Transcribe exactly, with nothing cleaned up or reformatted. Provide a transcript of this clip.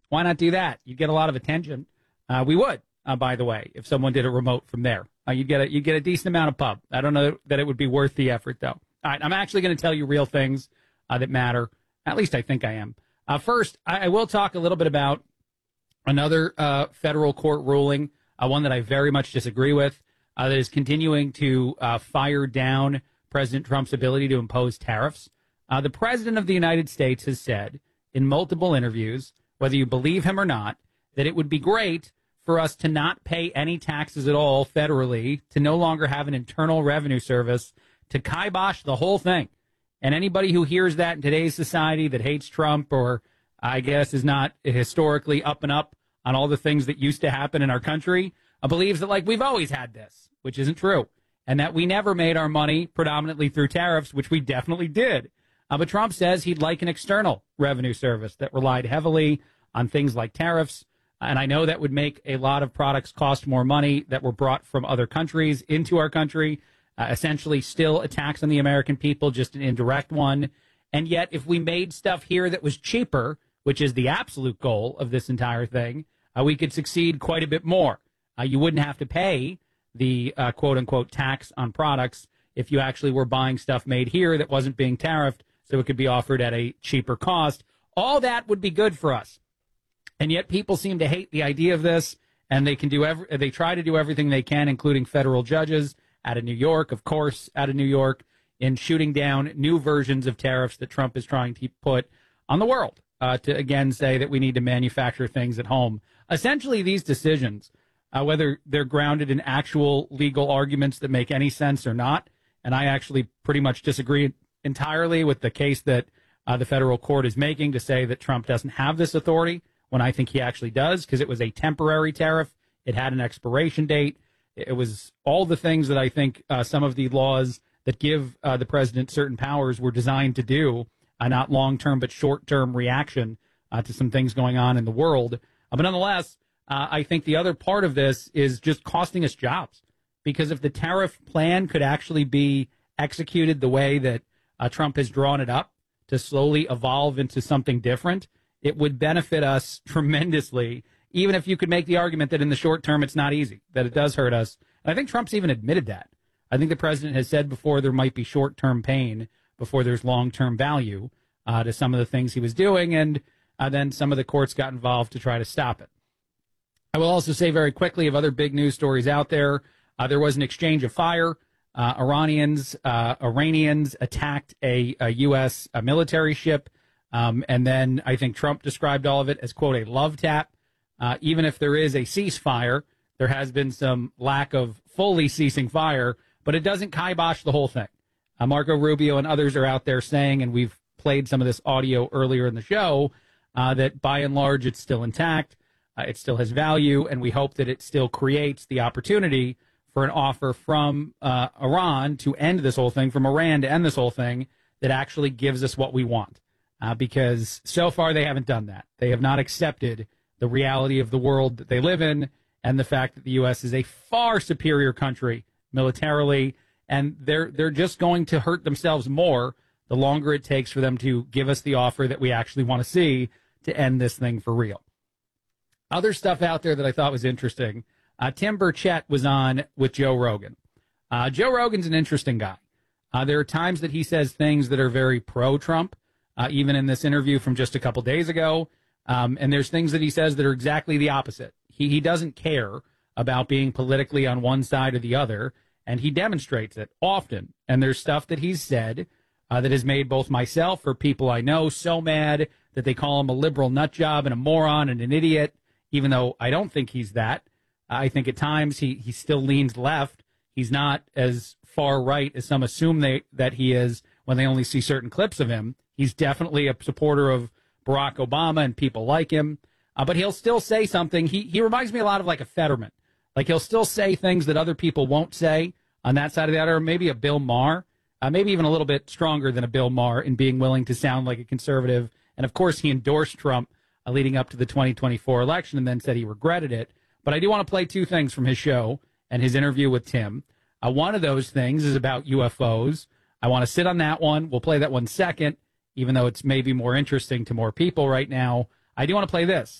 Why not do that? You'd get a lot of attention. Uh, we would, uh, by the way, if someone did a remote from there. Uh, you'd get a, you'd get a decent amount of pub. I don't know that it would be worth the effort, though. All right, I'm actually going to tell you real things uh, that matter. At least I think I am. Uh, first, I, I will talk a little bit about another uh, federal court ruling, uh, one that I very much disagree with, uh, that is continuing to uh, fire down President Trump's ability to impose tariffs. Uh, the President of the United States has said in multiple interviews, whether you believe him or not, that it would be great for us to not pay any taxes at all federally, to no longer have an internal revenue service, to kibosh the whole thing. And anybody who hears that in today's society that hates Trump or I guess is not historically up and up on all the things that used to happen in our country, uh, believes that like we've always had this, which isn't true, and that we never made our money predominantly through tariffs, which we definitely did. Uh, but Trump says he'd like an external revenue service that relied heavily on things like tariffs. And I know that would make a lot of products cost more money that were brought from other countries into our country, uh, essentially still a tax on the American people, just an indirect one. And yet, if we made stuff here that was cheaper, which is the absolute goal of this entire thing, uh, we could succeed quite a bit more. Uh, you wouldn't have to pay the uh, quote-unquote tax on products if you actually were buying stuff made here that wasn't being tariffed, so it could be offered at a cheaper cost. All that would be good for us. And yet people seem to hate the idea of this, and they can do every, they try to do everything they can, including federal judges out of New York, of course, out of New York, in shooting down new versions of tariffs that Trump is trying to put on the world, uh, to, again, say that we need to manufacture things at home. Essentially, these decisions, uh, whether they're grounded in actual legal arguments that make any sense or not, and I actually pretty much disagree entirely with the case that uh, the federal court is making to say that Trump doesn't have this authority, when I think he actually does, because it was a temporary tariff. It had an expiration date. It was all the things that I think uh, some of the laws that give uh, the president certain powers were designed to do, uh, not long-term but short-term reaction uh, to some things going on in the world. Uh, but nonetheless, uh, I think the other part of this is just costing us jobs, because if the tariff plan could actually be executed the way that uh, Trump has drawn it up to slowly evolve into something different, it would benefit us tremendously, even if you could make the argument that in the short term it's not easy, that it does hurt us. And I think Trump's even admitted that. I think the president has said before there might be short-term pain before there's long-term value uh, to some of the things he was doing, and uh, then some of the courts got involved to try to stop it. I will also say very quickly of other big news stories out there, uh, there was an exchange of fire. Uh, Iranians, uh, Iranians attacked a, a U S a military ship. Um, and then I think Trump described all of it as, quote, a love tap. Uh, even if there is a ceasefire, there has been some lack of fully ceasing fire, but it doesn't kibosh the whole thing. Uh, Marco Rubio and others are out there saying, and we've played some of this audio earlier in the show, uh, that by and large it's still intact, uh, it still has value, and we hope that it still creates the opportunity for an offer from uh, Iran to end this whole thing, from Iran to end this whole thing, that actually gives us what we want. Uh, because so far they haven't done that. They have not accepted the reality of the world that they live in and the fact that the U S is a far superior country militarily, and they're they're just going to hurt themselves more the longer it takes for them to give us the offer that we actually want to see to end this thing for real. Other stuff out there that I thought was interesting, uh, Tim Burchett was on with Joe Rogan. Uh, Joe Rogan's an interesting guy. Uh, there are times that he says things that are very pro-Trump, Uh, even in this interview from just a couple days ago. Um, and there's things that he says that are exactly the opposite. He, he doesn't care about being politically on one side or the other, and he demonstrates it often. And there's stuff that he's said uh, that has made both myself or people I know so mad that they call him a liberal nut job and a moron and an idiot, even though I don't think he's that. I think at times he, he still leans left. He's not as far right as some assume they, that he is when they only see certain clips of him. He's definitely a supporter of Barack Obama and people like him. Uh, but he'll still say something. He he reminds me a lot of like a Fetterman. Like he'll still say things that other people won't say on that side of the other, or maybe a Bill Maher, uh, maybe even a little bit stronger than a Bill Maher in being willing to sound like a conservative. And, of course, he endorsed Trump uh, leading up to the twenty twenty-four election and then said he regretted it. But I do want to play two things from his show and his interview with Tim. Uh, one of those things is about U F Os. I want to sit on that one. We'll play that one second, even though it's maybe more interesting to more people right now. I do want to play this.